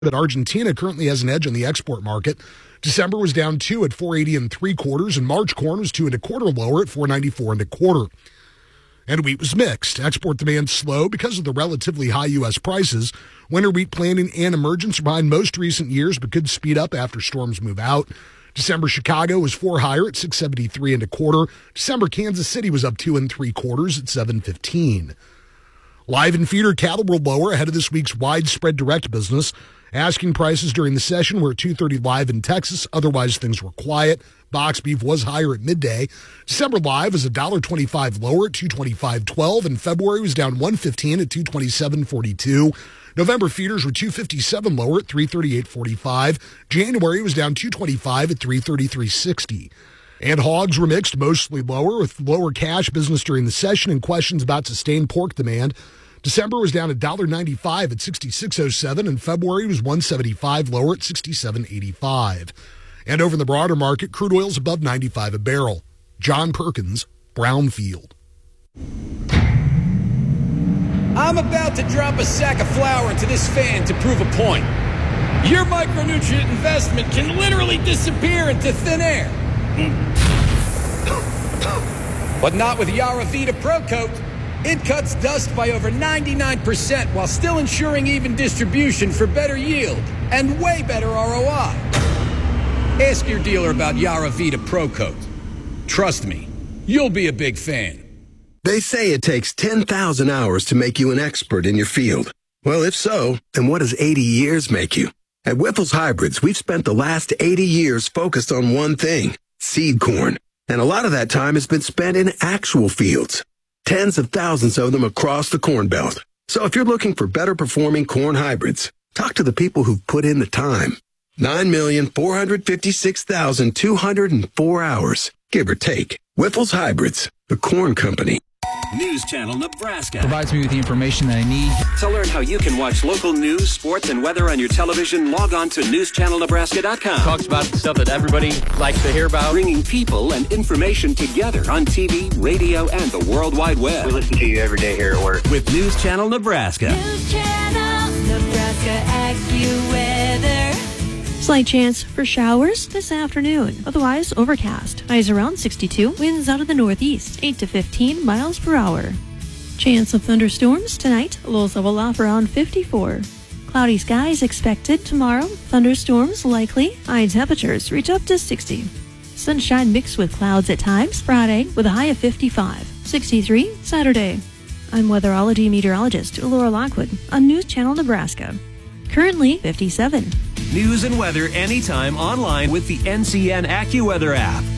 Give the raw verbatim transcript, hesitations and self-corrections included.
that Argentina currently has an edge on the export market. December was down two at four eighty and three quarters, and March corn was two and a quarter lower at four ninety-four and a quarter. And wheat was mixed. Export demand slow because of the relatively high U S prices. Winter wheat planting and emergence are behind most recent years, but could speed up after storms move out. December Chicago was four higher at six seventy-three and a quarter. December Kansas City was up two and three quarters at seven fifteen. Live and feeder cattle were lower ahead of this week's widespread direct business. Asking prices during the session were at two thirty live in Texas. Otherwise, things were quiet. Box beef was higher at midday. December live was one dollar twenty-five lower at two twenty-five twelve, and February was down one fifteen at two twenty-seven forty-two. November feeders were two fifty-seven lower at three thirty-eight forty-five. January was down two twenty-five at three thirty-three sixty. And hogs were mixed, mostly lower, with lower cash business during the session and questions about sustained pork demand. December was down one dollar ninety-five at sixty-six oh seven, and February was one seventy-five lower at sixty-seven eighty-five. And over in the broader market, crude oil's above ninety-five a barrel. John Perkins, Brownfield. I'm about to drop a sack of flour into this fan to prove a point. Your micronutrient investment can literally disappear into thin air. But not with Yaravita Pro Coat. It cuts dust by over ninety-nine percent while still ensuring even distribution for better yield and way better R O I. Ask your dealer about Yaravita Pro Coat. Trust me, you'll be a big fan. They say it takes ten thousand hours to make you an expert in your field. Well, if so, then what does eighty years make you? At Wyffels Hybrids, we've spent the last eighty years focused on one thing, seed corn. And a lot of that time has been spent in actual fields. Tens of thousands of them across the Corn Belt. So if you're looking for better performing corn hybrids, talk to the people who've put in the time. nine million four hundred fifty-six thousand two hundred four hours, give or take. Wyffels Hybrids, the corn company. News Channel Nebraska provides me with the information that I need. To learn how you can watch local news, sports, and weather on your television, log on to news channel nebraska dot com. Talks about the stuff that everybody likes to hear about. Bringing people and information together on T V, radio, and the World Wide Web. We listen to you every day here at work. With News Channel Nebraska. News Channel Nebraska AccuWeather. Slight chance for showers this afternoon. Otherwise, overcast. Highs around sixty-two. Winds out of the northeast, eight to fifteen miles per hour. Chance of thunderstorms tonight. Lows level off around fifty-four. Cloudy skies expected tomorrow. Thunderstorms likely. High temperatures reach up to sixty. Sunshine mixed with clouds at times. Friday with a high of fifty-five. sixty-three Saturday. I'm weatherology meteorologist Laura Lockwood on News Channel Nebraska. Currently fifty-seven. News and weather anytime online with the N C N AccuWeather app.